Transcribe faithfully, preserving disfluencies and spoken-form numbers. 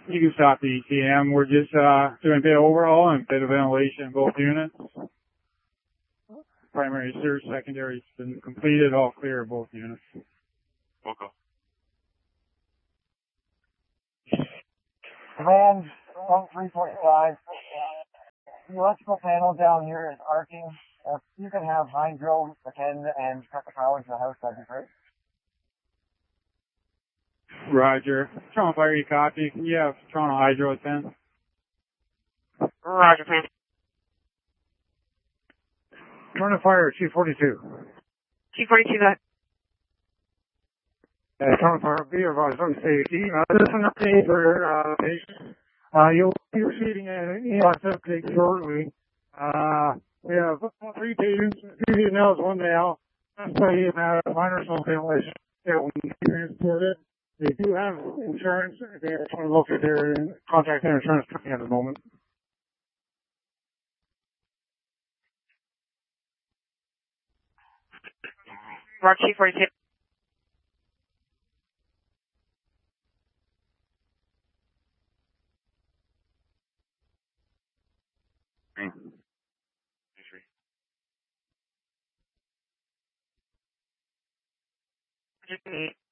You can stop the E T M. We're just uh, doing a bit of overhaul and a bit of ventilation in both units. Primary search, secondary's been completed, all clear of both units. Okay. Command one three point five. The electrical panel down here is arcing. If you can have hydro attend and cut the power to the house, that'd be great. Roger. Toronto Fire, you copy? Can you have Toronto Hydro attend? Roger, please. Toronto Fire, two forty-two. two forty-two, that. Uh, Toronto Fire, be advised on safety. Uh, this is an update for uh, patients. Uh, you'll be receiving an E O S update shortly. Uh, we have three patients, two males, one male. That's why you have minor smoke ventilation. They will be transported. They do have insurance. They're trying to look at their contact their insurance company at the moment. Roger, two forty-two. Mm.